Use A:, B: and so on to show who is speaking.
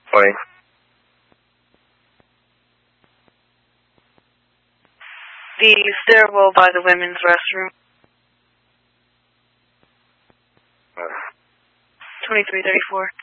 A: Oi.
B: The stairwell by the women's restroom. 2334.